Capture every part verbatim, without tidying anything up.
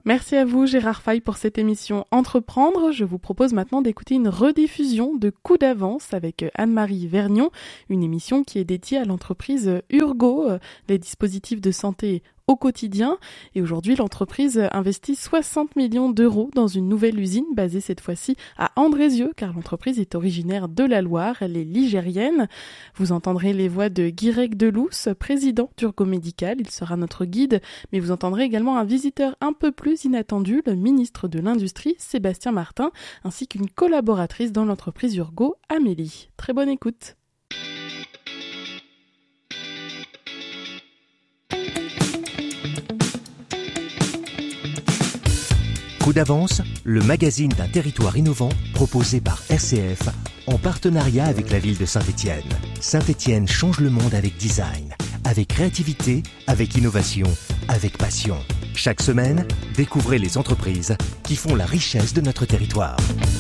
Merci à vous Gérard Faye pour cette émission Entreprendre. Je vous propose maintenant d'écouter une rediffusion de Coup d'avance avec Anne-Marie Vergnon, une émission qui est dédiée à l'entreprise Urgo, les dispositifs de santé au quotidien. Et aujourd'hui, l'entreprise investit soixante millions d'euros dans une nouvelle usine basée cette fois-ci à Andrézieux, car l'entreprise est originaire de la Loire, elle est ligérienne. Vous entendrez les voix de Guirec Delousse, président d'Urgo Médical, il sera notre guide, mais vous entendrez également un visiteur un peu plus inattendu, le ministre de l'Industrie, Sébastien Martin, ainsi qu'une collaboratrice dans l'entreprise Urgo, Amélie. Très bonne écoute. Coup d'avance, le magazine d'un territoire innovant proposé par R C F en partenariat avec la ville de Saint-Étienne. Saint-Étienne change le monde avec design, avec créativité, avec innovation, avec passion. Chaque semaine, découvrez les entreprises qui font la richesse de notre territoire.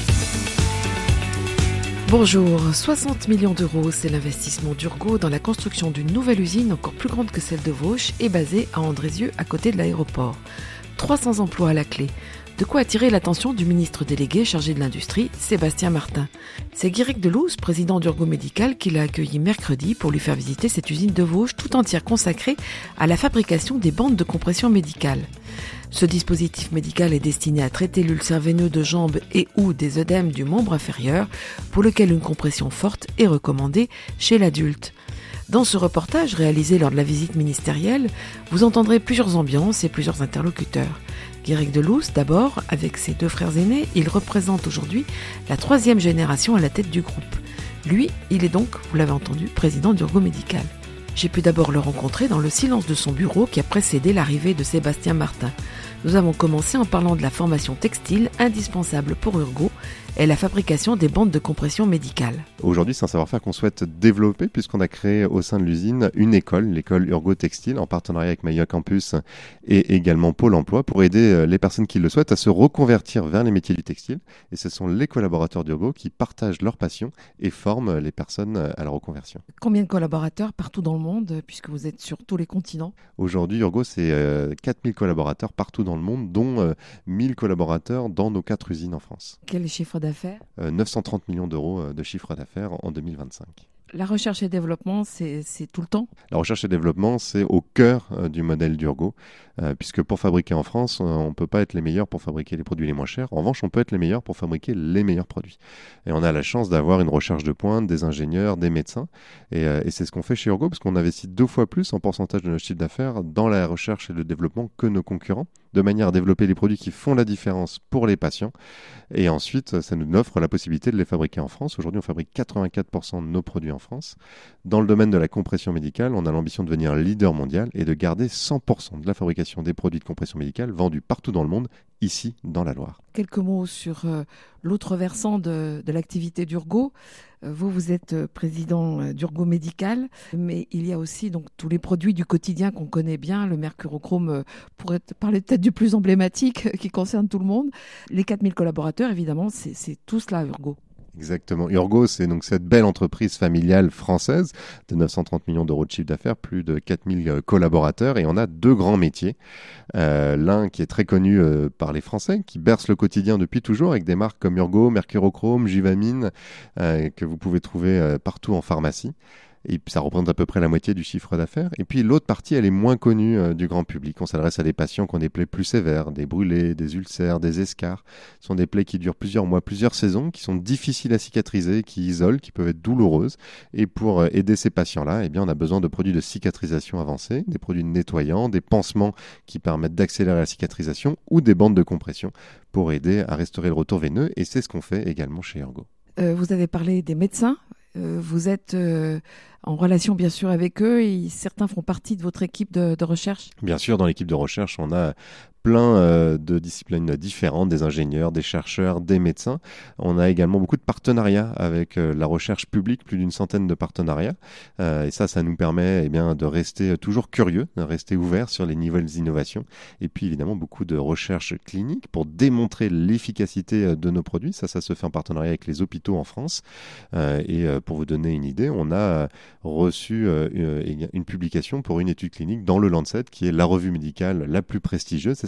Bonjour, soixante millions d'euros, c'est l'investissement d'Urgo dans la construction d'une nouvelle usine encore plus grande que celle de Vauche et basée à Andrézieux à côté de l'aéroport. trois cents emplois à la clé. De quoi attirer l'attention du ministre délégué chargé de l'industrie, Sébastien Martin. C'est Guirec Delousse, président d'Urgo Médical, qui l'a accueilli mercredi pour lui faire visiter cette usine de Vauche tout entière consacrée à la fabrication des bandes de compression médicale. Ce dispositif médical est destiné à traiter l'ulcère veineux de jambes et ou des œdèmes du membre inférieur, pour lequel une compression forte est recommandée chez l'adulte. Dans ce reportage réalisé lors de la visite ministérielle, vous entendrez plusieurs ambiances et plusieurs interlocuteurs. Guirec Delousse, d'abord, avec ses deux frères aînés, il représente aujourd'hui la troisième génération à la tête du groupe. Lui, il est donc, vous l'avez entendu, président d'Urgo Médical. J'ai pu d'abord le rencontrer dans le silence de son bureau qui a précédé l'arrivée de Sébastien Martin. Nous avons commencé en parlant de la formation textile indispensable pour Urgo et la fabrication des bandes de compression médicale. Aujourd'hui, c'est un savoir-faire qu'on souhaite développer puisqu'on a créé au sein de l'usine une école, l'école Urgo Textile, en partenariat avec Maillot Campus et également Pôle emploi pour aider les personnes qui le souhaitent à se reconvertir vers les métiers du textile. Et ce sont les collaborateurs d'Urgo qui partagent leur passion et forment les personnes à la reconversion. Combien de collaborateurs partout dans le monde, puisque vous êtes sur tous les continents ? Aujourd'hui, Urgo, c'est euh, quatre mille collaborateurs partout dans le monde, dont euh, mille collaborateurs dans nos quatre usines en France. Quel chiffre d'affaires ? euh, neuf cent trente millions d'euros de chiffre d'affaires en deux mille vingt-cinq. La recherche et développement, c'est, c'est tout le temps ? La recherche et développement, c'est au cœur euh, du modèle d'Urgo, euh, puisque pour fabriquer en France, euh, on ne peut pas être les meilleurs pour fabriquer les produits les moins chers. En revanche, on peut être les meilleurs pour fabriquer les meilleurs produits. Et on a la chance d'avoir une recherche de pointe, des ingénieurs, des médecins. Et, euh, et c'est ce qu'on fait chez Urgo, parce qu'on investit deux fois plus en pourcentage de notre chiffre d'affaires dans la recherche et le développement que nos concurrents, de manière à développer les produits qui font la différence pour les patients. Et ensuite, ça nous offre la possibilité de les fabriquer en France. Aujourd'hui, on fabrique quatre-vingt-quatre pour cent de nos produits en France. Dans le domaine de la compression médicale, on a l'ambition de devenir leader mondial et de garder cent pour cent de la fabrication des produits de compression médicale vendus partout dans le monde, ici, dans la Loire. Quelques mots sur euh, l'autre versant de, de l'activité d'Urgo. Euh, vous, vous êtes euh, président d'Urgo Médical, mais il y a aussi donc tous les produits du quotidien qu'on connaît bien, le mercurochrome, euh, pour être, parler peut-être du plus emblématique euh, qui concerne tout le monde. Les quatre mille collaborateurs, évidemment, c'est, c'est tout cela, Urgo. Exactement. Urgo, c'est donc cette belle entreprise familiale française de neuf cent trente millions d'euros de chiffre d'affaires, plus de quatre mille collaborateurs, et on a deux grands métiers. Euh, l'un qui est très connu euh, par les Français, qui berce le quotidien depuis toujours avec des marques comme Urgo, Mercurochrome, Juvamine, euh, que vous pouvez trouver euh, partout en pharmacie. Et ça représente à peu près la moitié du chiffre d'affaires. Et puis l'autre partie, elle est moins connue euh, du grand public. On s'adresse à des patients qui ont des plaies plus sévères, des brûlés, des ulcères, des escarres. Ce sont des plaies qui durent plusieurs mois, plusieurs saisons, qui sont difficiles à cicatriser, qui isolent, qui peuvent être douloureuses. Et pour euh, aider ces patients-là, eh bien, on a besoin de produits de cicatrisation avancés, des produits nettoyants, des pansements qui permettent d'accélérer la cicatrisation ou des bandes de compression pour aider à restaurer le retour veineux. Et c'est ce qu'on fait également chez Urgo. Euh, vous avez parlé des médecins. Euh, vous êtes euh, en relation bien sûr avec eux et certains font partie de votre équipe de, de recherche ? Bien sûr, dans l'équipe de recherche, on a plein euh, de disciplines différentes, des ingénieurs, des chercheurs, des médecins. On a également beaucoup de partenariats avec euh, la recherche publique, plus d'une centaine de partenariats. Euh, et ça, ça nous permet eh bien, de rester toujours curieux, de rester ouvert sur les nouvelles innovations. Et puis évidemment, beaucoup de recherche clinique pour démontrer l'efficacité de nos produits. Ça, ça se fait en partenariat avec les hôpitaux en France. Euh, et euh, pour vous donner une idée, on a reçu euh, une publication pour une étude clinique dans le Lancet, qui est la revue médicale la plus prestigieuse. Ça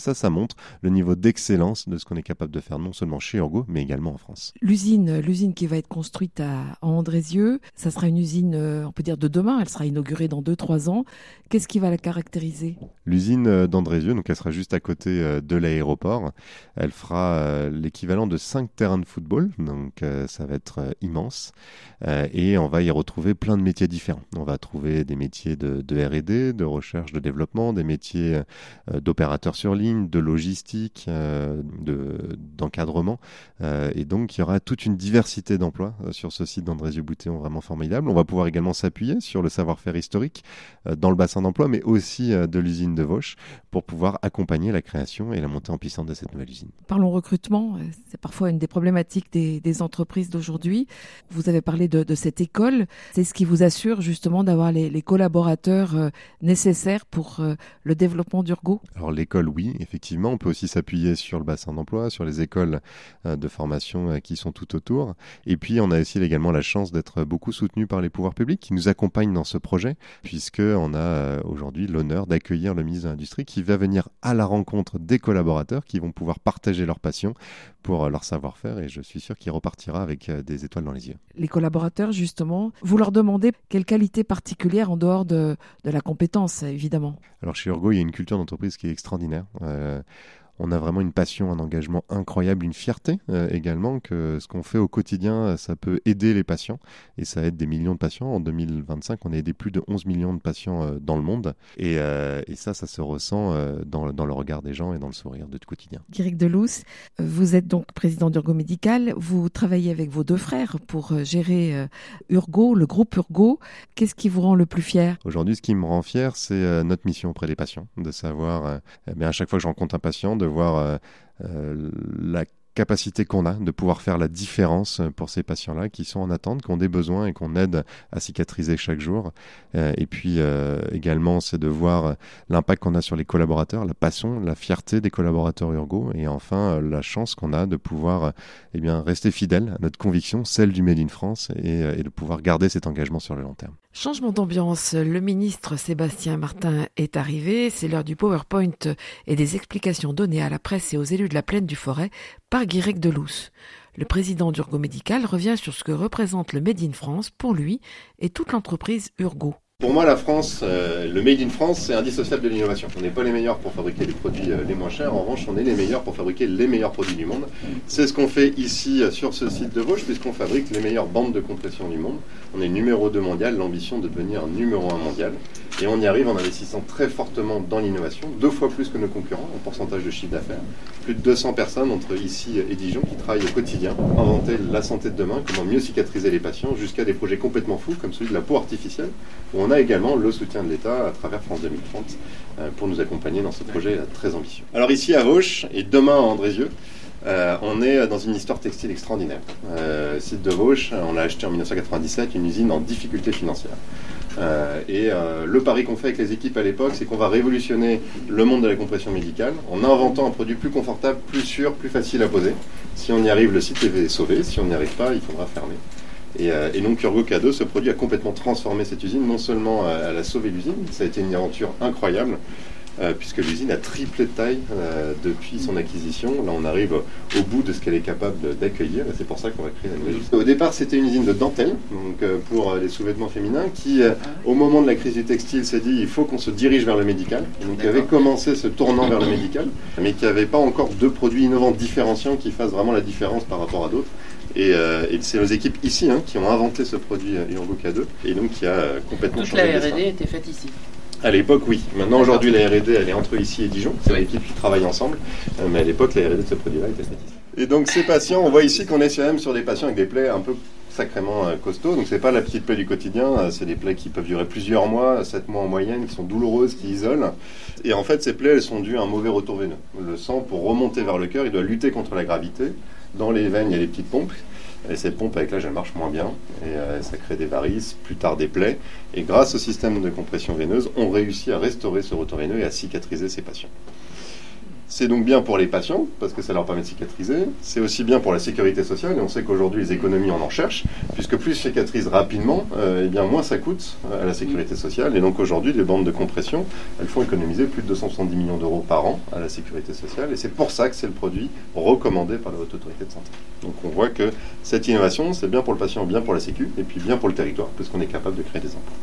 ça, ça montre le niveau d'excellence de ce qu'on est capable de faire, non seulement chez Urgo, mais également en France. L'usine, l'usine qui va être construite à, à Andrézieux, ça sera une usine, euh, on peut dire de demain, elle sera inaugurée dans deux trois ans. Qu'est-ce qui va la caractériser ? L'usine d'Andrézieux, donc elle sera juste à côté de l'aéroport. Elle fera euh, l'équivalent de cinq terrains de football, donc euh, ça va être euh, immense. Euh, et on va y retrouver plein de métiers différents. On va trouver des métiers de, de R et D, de recherche, de développement, des métiers euh, d'opérateurs sur ligne, de logistique, euh, de, d'encadrement. Euh, et donc il y aura toute une diversité d'emplois euh, sur ce site d'Andrézieux-Boutéon vraiment formidable. On va pouvoir également s'appuyer sur le savoir-faire historique euh, dans le bassin d'emploi, mais aussi euh, de l'usine de Vauche pour pouvoir accompagner la création et la montée en puissance de cette nouvelle usine. Parlons recrutement, c'est parfois une des problématiques des, des entreprises d'aujourd'hui. Vous avez parlé de, de cette école, c'est ce qui vous assure justement d'avoir les, les collaborateurs euh, nécessaires pour euh, le développement d'Urgo ? Alors l'école, oui, effectivement, on peut aussi s'appuyer sur le bassin d'emploi, sur les écoles euh, de formation euh, qui sont tout autour. Et puis on a aussi également la chance d'être beaucoup soutenu par les pouvoirs publics qui nous accompagnent dans ce projet, puisqu'on a euh, aujourd'hui l'honneur d'accueillir le ministre de l'Industrie qui va venir à la rencontre des collaborateurs qui vont pouvoir partager leur passion pour leur savoir-faire, et je suis sûr qu'il repartira avec des étoiles dans les yeux. Les collaborateurs, justement, vous leur demandez quelle qualité particulière en dehors de, de la compétence, évidemment. Alors chez Urgo, il y a une culture d'entreprise qui est extraordinaire. Euh, On a vraiment une passion, un engagement incroyable, une fierté euh, également que ce qu'on fait au quotidien, ça peut aider les patients et ça aide des millions de patients. En deux mille vingt-cinq, on a aidé plus de onze millions de patients euh, dans le monde et, euh, et ça, ça se ressent euh, dans, dans le regard des gens et dans le sourire de tout quotidien. Guirec Delousse, vous êtes donc président d'Urgo Médical. Vous travaillez avec vos deux frères pour gérer euh, Urgo, le groupe Urgo. Qu'est-ce qui vous rend le plus fier ? Aujourd'hui, ce qui me rend fier, c'est euh, notre mission auprès des patients, de savoir, euh, eh bien, à chaque fois que je rencontre un patient, de voir euh, euh, la capacité qu'on a de pouvoir faire la différence pour ces patients-là qui sont en attente, qui ont des besoins et qu'on aide à cicatriser chaque jour. Euh, et puis euh, également, c'est de voir l'impact qu'on a sur les collaborateurs, la passion, la fierté des collaborateurs Urgo et enfin euh, la chance qu'on a de pouvoir euh, eh bien, rester fidèle à notre conviction, celle du Made in France et, euh, et de pouvoir garder cet engagement sur le long terme. Changement d'ambiance, le ministre Sébastien Martin est arrivé, c'est l'heure du PowerPoint et des explications données à la presse et aux élus de la Plaine du Forêt par Guirec Delousse. Le président d'Urgo Médical revient sur ce que représente le Made in France pour lui et toute l'entreprise Urgo. Pour moi, la France, euh, le Made in France, c'est indissociable de l'innovation. On n'est pas les meilleurs pour fabriquer les produits euh, les moins chers. En revanche, on est les meilleurs pour fabriquer les meilleurs produits du monde. C'est ce qu'on fait ici euh, sur ce site de Vauche, puisqu'on fabrique les meilleures bandes de compression du monde. On est numéro deux mondial, l'ambition de devenir numéro un mondial. Et on y arrive en investissant très fortement dans l'innovation, deux fois plus que nos concurrents en pourcentage de chiffre d'affaires. Plus de deux cents personnes entre ici et Dijon qui travaillent au quotidien, inventer la santé de demain, comment mieux cicatriser les patients, jusqu'à des projets complètement fous comme celui de la peau artificielle, où on a également le soutien de l'État à travers France deux mille trente pour nous accompagner dans ce projet très ambitieux. Alors ici à Vauche et demain à Andrézieux, Euh, on est dans une histoire textile extraordinaire. Euh, site de Vauche, on l'a acheté en dix-neuf cent quatre-vingt-dix-sept, une usine en difficulté financière. Euh, et euh, le pari qu'on fait avec les équipes à l'époque, c'est qu'on va révolutionner le monde de la compression médicale en inventant un produit plus confortable, plus sûr, plus facile à poser. Si on y arrive, le site est sauvé. Si on n'y arrive pas, il faudra fermer. Et, euh, et donc Urgo K deux, ce produit a complètement transformé cette usine. Non seulement euh, elle a sauvé l'usine, ça a été une aventure incroyable. Euh, puisque l'usine a triplé de taille euh, depuis son acquisition. Là, on arrive au bout de ce qu'elle est capable d'accueillir, et c'est pour ça qu'on va créer la nouvelle usine. Au départ, c'était une usine de dentelle, donc euh, pour euh, les sous-vêtements féminins, qui, euh, au moment de la crise du textile, s'est dit il faut qu'on se dirige vers le médical. Et donc, avait commencé ce tournant vers le médical, mais qui n'avait pas encore de produits innovants différenciants qui fassent vraiment la différence par rapport à d'autres. Et, euh, et c'est nos équipes ici hein, qui ont inventé ce produit euh, Urgo K deux, et donc qui a euh, complètement Toute changé. Toute la R et D était faite ici. À l'époque, oui. Maintenant, aujourd'hui, la R et D, elle est entre ici et Dijon. C'est l'équipe qui travaille ensemble. Euh, mais à l'époque, la R et D de ce produit-là était faite ici. Et donc, ces patients, on voit ici qu'on est quand même sur des patients avec des plaies un peu sacrément euh, costauds. Donc, c'est pas la petite plaie du quotidien. Euh, c'est des plaies qui peuvent durer plusieurs mois, sept mois en moyenne, qui sont douloureuses, qui isolent. Et en fait, ces plaies, elles sont dues à un mauvais retour veineux. Le sang, pour remonter vers le cœur, il doit lutter contre la gravité. Dans les veines, il y a des petites pompes. Et ces pompes, avec l'âge, elles marchent moins bien. Et euh, ça crée des varices, plus tard des plaies. Et grâce au système de compression veineuse, on réussit à restaurer ce retour veineux et à cicatriser ces patients. C'est donc bien pour les patients, parce que ça leur permet de cicatriser. C'est aussi bien pour la sécurité sociale, et on sait qu'aujourd'hui, les économies, on en cherche, puisque plus je cicatrise rapidement, euh, eh bien moins ça coûte à la sécurité sociale. Et donc aujourd'hui, les bandes de compression, elles font économiser plus de deux cent soixante-dix millions d'euros par an à la sécurité sociale, et c'est pour ça que c'est le produit recommandé par la Haute Autorité de Santé. Donc on voit que cette innovation, c'est bien pour le patient, bien pour la Sécu, et puis bien pour le territoire, parce qu'on est capable de créer des emplois.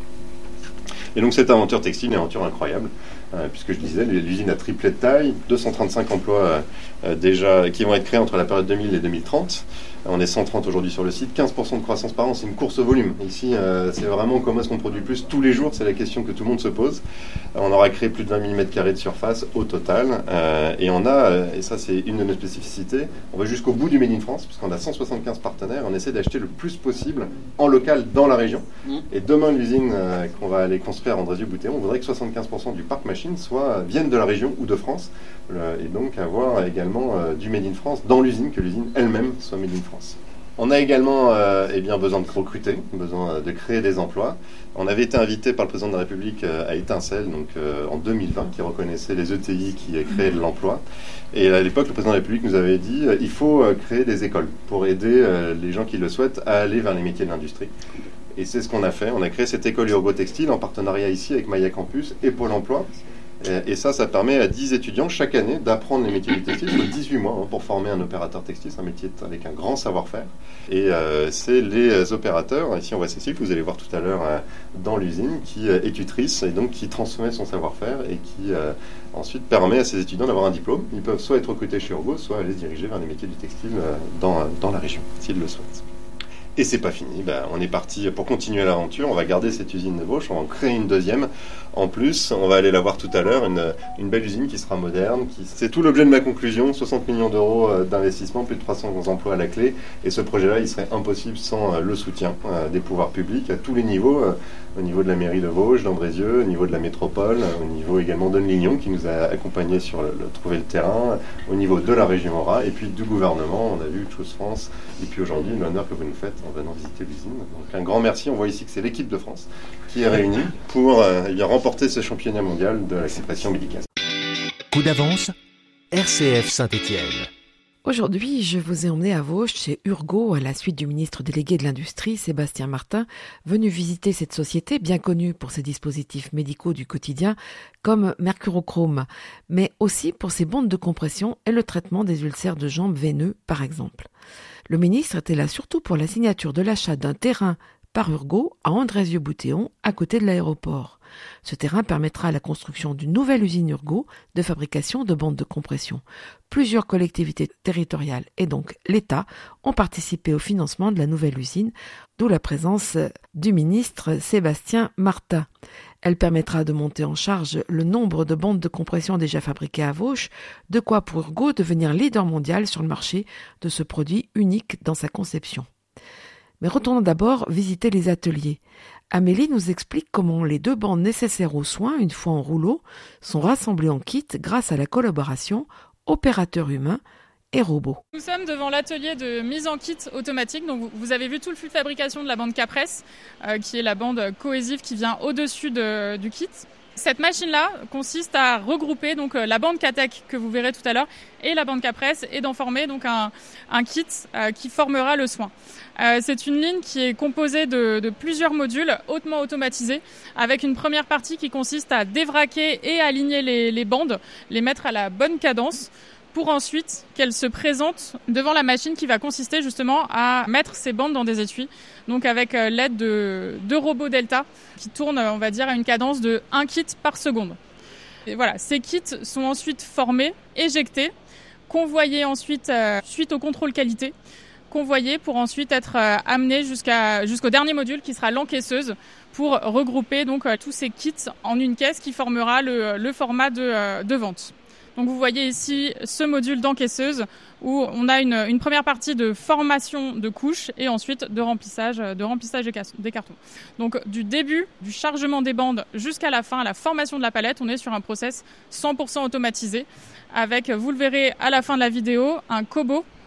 Et donc cette aventure textile est une aventure incroyable, euh, puisque je disais, l'usine a triplé de taille, deux cent trente-cinq emplois euh, déjà qui vont être créés entre la période deux mille et deux mille trente. On est cent trente aujourd'hui sur le site, quinze pour cent de croissance par an, c'est une course au volume. Ici, euh, c'est vraiment comment est-ce qu'on produit plus tous les jours, c'est la question que tout le monde se pose. Euh, on aura créé plus de vingt mille mètres carrés de surface au total, euh, et on a, euh, et ça c'est une de nos spécificités, on va jusqu'au bout du Made in France, puisqu'on a cent soixante-quinze partenaires, on essaie d'acheter le plus possible en local dans la région. Et demain, l'usine euh, qu'on va aller construire à Andrézieux-Boutéon, on voudrait que soixante-quinze pour cent du parc machine soit, viennent de la région ou de France, euh, et donc avoir également euh, du Made in France dans l'usine, que l'usine elle-même soit Made in France. On a également euh, eh bien, besoin de recruter, besoin de créer des emplois. On avait été invité par le président de la République euh, à Étincelle donc, euh, en deux mille vingt, qui reconnaissait les E T I qui créaient de l'emploi. Et à l'époque, le président de la République nous avait dit euh, il faut euh, créer des écoles pour aider euh, les gens qui le souhaitent à aller vers les métiers de l'industrie. Et c'est ce qu'on a fait. On a créé cette école Urgo Textile en partenariat ici avec Maya Campus et Pôle emploi. Et ça, ça permet à dix étudiants chaque année d'apprendre les métiers du textile. Il faut dix-huit mois hein, pour former un opérateur textile. C'est un métier avec un grand savoir-faire. Et euh, c'est les opérateurs, ici on voit Cécile, que vous allez voir tout à l'heure euh, dans l'usine, qui euh, est tutrice et donc qui transmet son savoir-faire et qui euh, ensuite permet à ces étudiants d'avoir un diplôme. Ils peuvent soit être recrutés chez Urgo, soit aller se diriger vers les métiers du textile euh, dans, dans la région, s'ils le souhaitent. Et c'est pas fini, ben, on est parti pour continuer l'aventure, on va garder cette usine de Vauche, on va en créer une deuxième. En plus, on va aller la voir tout à l'heure, une, une belle usine qui sera moderne. Qui... C'est tout l'objet de ma conclusion, soixante millions d'euros d'investissement, plus de trois cents emplois à la clé. Et ce projet-là, il serait impossible sans le soutien euh, des pouvoirs publics à tous les niveaux, euh, au niveau de la mairie de Vosges, d'Andrézieux, au niveau de la métropole, au niveau également d'Anne-Lignon qui nous a accompagnés sur le, le trouver le terrain, au niveau de la région Aura, et puis du gouvernement, on a vu Chose France, et puis aujourd'hui, l'honneur que vous nous faites en venant visiter l'usine. Donc un grand merci, on voit ici que c'est l'équipe de France qui est réunie pour euh, eh bien, remporter ce championnat mondial de la séparation médicale. Coup d'avance, R C F Saint-Étienne. Aujourd'hui, je vous ai emmené à Vosges chez Urgo à la suite du ministre délégué de l'Industrie, Sébastien Martin, venu visiter cette société bien connue pour ses dispositifs médicaux du quotidien comme Mercurochrome, mais aussi pour ses bandes de compression et le traitement des ulcères de jambes veineux par exemple. Le ministre était là surtout pour la signature de l'achat d'un terrain par Urgo à Andrézieux-Boutéon, à côté de l'aéroport. Ce terrain permettra la construction d'une nouvelle usine Urgo de fabrication de bandes de compression. Plusieurs collectivités territoriales et donc l'État ont participé au financement de la nouvelle usine, d'où la présence du ministre Sébastien Martin. Elle permettra de monter en charge le nombre de bandes de compression déjà fabriquées à Vauche, de quoi pour Urgo devenir leader mondial sur le marché de ce produit unique dans sa conception. Mais retournons d'abord visiter les ateliers. Amélie nous explique comment les deux bandes nécessaires aux soins, une fois en rouleau, sont rassemblées en kit grâce à la collaboration opérateur humain et robot. Nous sommes devant l'atelier de mise en kit automatique. Donc vous avez vu tout le flux de fabrication de la bande Capresse, euh, qui est la bande cohésive qui vient au-dessus de, du kit. Cette machine-là consiste à regrouper donc la bande Catec que vous verrez tout à l'heure et la bande Capresse et d'en former donc un, un kit euh, qui formera le soin. Euh, c'est une ligne qui est composée de, de plusieurs modules hautement automatisés avec une première partie qui consiste à dévraquer et aligner les, les bandes, les mettre à la bonne cadence pour ensuite qu'elles se présentent devant la machine qui va consister justement à mettre ces bandes dans des étuis, donc avec l'aide de deux robots Delta qui tournent, on va dire, à une cadence de un kit par seconde. Et voilà, ces kits sont ensuite formés, éjectés, convoyés ensuite euh, suite au contrôle qualité, convoyés pour ensuite être euh, amenés jusqu'à, jusqu'au dernier module qui sera l'encaisseuse pour regrouper donc euh, tous ces kits en une caisse qui formera le, le format de, euh, de vente. Donc vous voyez ici ce module d'encaisseuse où on a une, une première partie de formation de couches et ensuite de remplissage, de remplissage des cartons. Donc du début du chargement des bandes jusqu'à la fin, la formation de la palette, on est sur un process cent pour cent automatisé avec, vous le verrez à la fin de la vidéo, un cobo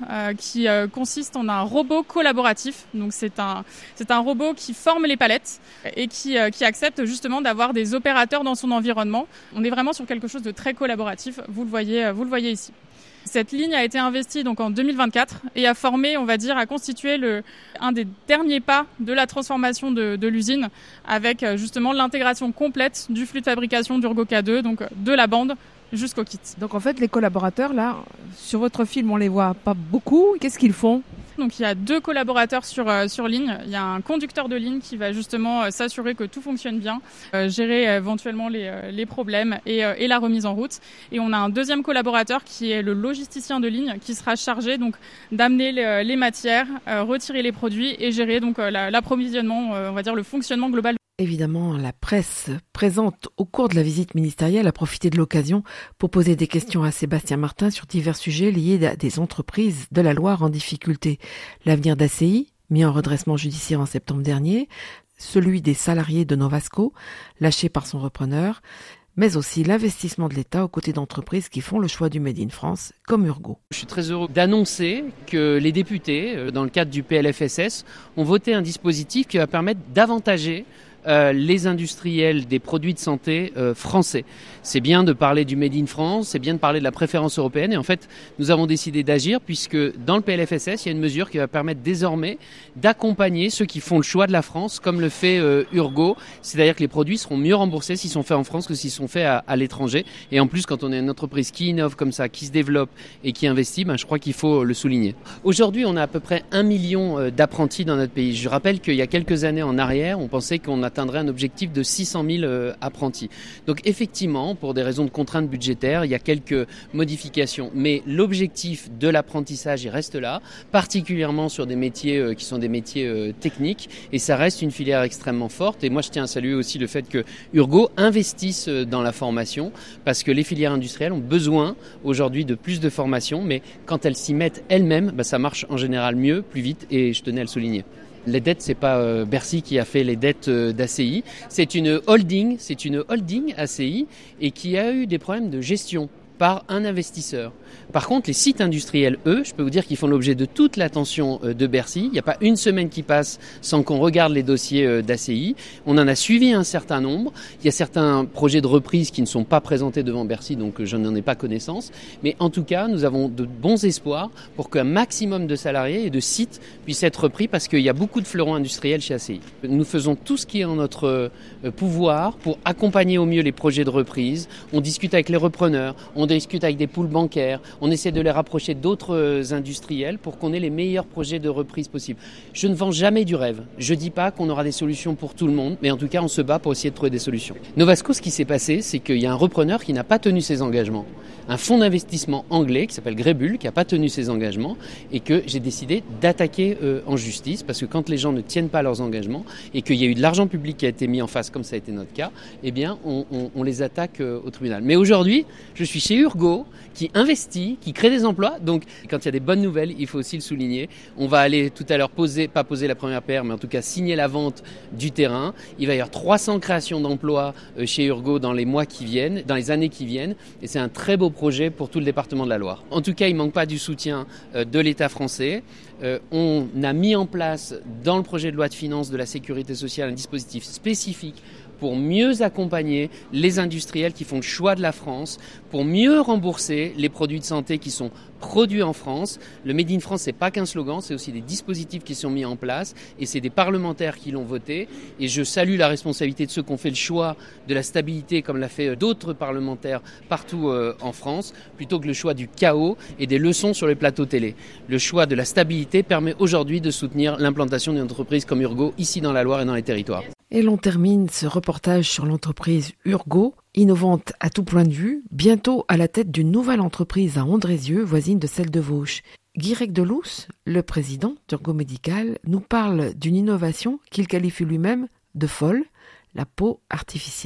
euh, qui euh, consiste en un robot collaboratif. Donc c'est un, c'est un robot qui forme les palettes et qui, euh, qui accepte justement d'avoir des opérateurs dans son environnement. On est vraiment sur quelque chose de très collaboratif, vous le voyez, vous le voyez ici. Cette ligne a été investie donc en deux mille vingt-quatre et a formé, on va dire, a constitué le, un des derniers pas de la transformation de, de l'usine avec justement l'intégration complète du flux de fabrication d'Urgo K deux, donc de la bande jusqu'au kit. Donc en fait, les collaborateurs, là, sur votre film, on les voit pas beaucoup. Qu'est-ce qu'ils font ? Donc il y a deux collaborateurs sur, euh, sur ligne. Il y a un conducteur de ligne qui va justement euh, s'assurer que tout fonctionne bien, euh, gérer euh, éventuellement les, euh, les problèmes et, euh, et la remise en route. Et on a un deuxième collaborateur qui est le logisticien de ligne qui sera chargé donc d'amener les, les matières, euh, retirer les produits et gérer donc euh, la, l'approvisionnement, euh, on va dire le fonctionnement global. Évidemment, la presse présente au cours de la visite ministérielle a profité de l'occasion pour poser des questions à Sébastien Martin sur divers sujets liés à des entreprises de la Loire en difficulté. L'avenir d'A C I, mis en redressement judiciaire en septembre dernier, celui des salariés de Novasco, lâchés par son repreneur, mais aussi l'investissement de l'État aux côtés d'entreprises qui font le choix du Made in France, comme Urgo. Je suis très heureux d'annoncer que les députés, dans le cadre du P L F S S, ont voté un dispositif qui va permettre d'avantager Euh, les industriels des produits de santé euh, français. C'est bien de parler du Made in France, c'est bien de parler de la préférence européenne et en fait nous avons décidé d'agir puisque dans le P L F S S il y a une mesure qui va permettre désormais d'accompagner ceux qui font le choix de la France comme le fait euh, Urgo, c'est-à-dire que les produits seront mieux remboursés s'ils sont faits en France que s'ils sont faits à, à l'étranger et en plus quand on est une entreprise qui innove comme ça, qui se développe et qui investit, ben, je crois qu'il faut le souligner. Aujourd'hui on a à peu près un million euh, d'apprentis dans notre pays. Je rappelle qu'il y a quelques années en arrière on pensait qu'on a atteindrait un objectif de six cent mille euh, apprentis. Donc effectivement, pour des raisons de contraintes budgétaires, il y a quelques modifications. Mais l'objectif de l'apprentissage, il reste là, particulièrement sur des métiers euh, qui sont des métiers euh, techniques. Et ça reste une filière extrêmement forte. Et moi, je tiens à saluer aussi le fait que Urgo investisse dans la formation parce que les filières industrielles ont besoin aujourd'hui de plus de formation. Mais quand elles s'y mettent elles-mêmes, bah, ça marche en général mieux, plus vite. Et je tenais à le souligner. Les dettes, c'est pas euh, Bercy qui a fait les dettes euh, d'A C I. C'est une holding, c'est une holding A C I et qui a eu des problèmes de gestion par un investisseur. Par contre, les sites industriels, eux, je peux vous dire qu'ils font l'objet de toute l'attention de Bercy. Il n'y a pas une semaine qui passe sans qu'on regarde les dossiers d'A C I. On en a suivi un certain nombre. Il y a certains projets de reprise qui ne sont pas présentés devant Bercy, donc je n'en ai pas connaissance. Mais en tout cas, nous avons de bons espoirs pour qu'un maximum de salariés et de sites puissent être repris parce qu'il y a beaucoup de fleurons industriels chez A C I. Nous faisons tout ce qui est en notre pouvoir pour accompagner au mieux les projets de reprise. On discute avec les repreneurs, on discute avec des pools bancaires, on essaie de les rapprocher d'autres industriels pour qu'on ait les meilleurs projets de reprise possibles. Je ne vends jamais du rêve. Je ne dis pas qu'on aura des solutions pour tout le monde, mais en tout cas, on se bat pour essayer de trouver des solutions. Novasco, ce qui s'est passé, c'est qu'il y a un repreneur qui n'a pas tenu ses engagements. Un fonds d'investissement anglais qui s'appelle Greybull, qui n'a pas tenu ses engagements et que j'ai décidé d'attaquer euh, en justice parce que quand les gens ne tiennent pas leurs engagements et qu'il y a eu de l'argent public qui a été mis en face, comme ça a été notre cas, eh bien, on, on, on les attaque euh, au tribunal. Mais aujourd'hui, je suis chez Urgo, qui investit, qui crée des emplois. Donc, quand il y a des bonnes nouvelles, il faut aussi le souligner. On va aller tout à l'heure poser, pas poser la première pierre, mais en tout cas signer la vente du terrain. Il va y avoir trois cents créations d'emplois chez Urgo dans les mois qui viennent, dans les années qui viennent. Et c'est un très beau projet pour tout le département de la Loire. En tout cas, il ne manque pas du soutien de l'État français. Euh, on a mis en place dans le projet de loi de finances de la sécurité sociale un dispositif spécifique pour mieux accompagner les industriels qui font le choix de la France, pour mieux rembourser les produits de santé qui sont produits en France. Le Made in France, c'est pas qu'un slogan, c'est aussi des dispositifs qui sont mis en place et c'est des parlementaires qui l'ont voté. Et je salue la responsabilité de ceux qui ont fait le choix de la stabilité, comme l'a fait d'autres parlementaires partout euh, en France, plutôt que le choix du chaos et des leçons sur les plateaux télé. Le choix de la stabilité permet aujourd'hui de soutenir l'implantation d'une entreprise comme Urgo ici dans la Loire et dans les territoires. Et l'on termine ce reportage sur l'entreprise Urgo, innovante à tout point de vue, bientôt à la tête d'une nouvelle entreprise à Andrézieux, voisine de celle de Vauche. Guirec Delousse, le président d'Urgo Médical, nous parle d'une innovation qu'il qualifie lui-même de folle, la peau artificielle.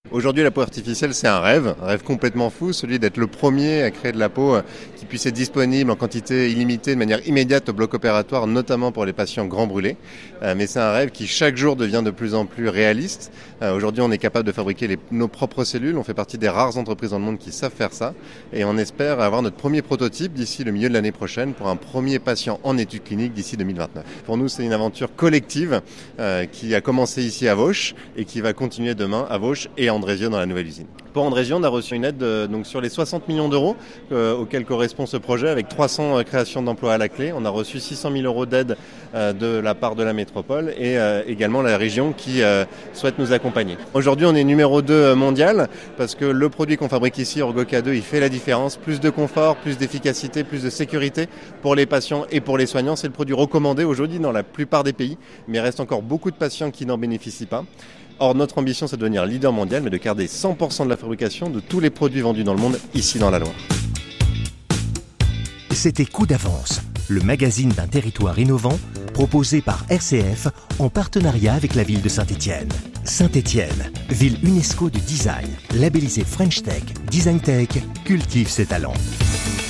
Aujourd'hui, la peau artificielle, c'est un rêve, un rêve complètement fou, celui d'être le premier à créer de la peau qui puisse être disponible en quantité illimitée de manière immédiate au bloc opératoire, notamment pour les patients grands brûlés. Euh, mais c'est un rêve qui chaque jour devient de plus en plus réaliste. Euh, aujourd'hui, on est capable de fabriquer les, nos propres cellules. On fait partie des rares entreprises dans le monde qui savent faire ça. Et on espère avoir notre premier prototype d'ici le milieu de l'année prochaine pour un premier patient en études cliniques d'ici deux mille vingt-neuf. Pour nous, c'est une aventure collective euh, qui a commencé ici à Vauches et qui va continuer demain à Vauches et en Andrézieux dans la nouvelle usine. Pour Andrézieux, on a reçu une aide de, donc sur les soixante millions d'euros euh, auxquels correspond ce projet avec trois cents euh, créations d'emplois à la clé. On a reçu six cent mille euros d'aide euh, de la part de la métropole et euh, également la région qui euh, souhaite nous accompagner. Aujourd'hui, on est numéro deux mondial parce que le produit qu'on fabrique ici, Urgo K deux, il fait la différence. Plus de confort, plus d'efficacité, plus de sécurité pour les patients et pour les soignants. C'est le produit recommandé aujourd'hui dans la plupart des pays, mais il reste encore beaucoup de patients qui n'en bénéficient pas. Or, notre ambition, c'est de devenir leader mondial, mais de garder cent pour cent de la fabrication de tous les produits vendus dans le monde, ici dans la Loire. C'était Coup d'avance, le magazine d'un territoire innovant, proposé par R C F en partenariat avec la ville de Saint-Étienne. Saint-Étienne, ville UNESCO du design, labellisée French Tech, Design Tech, cultive ses talents.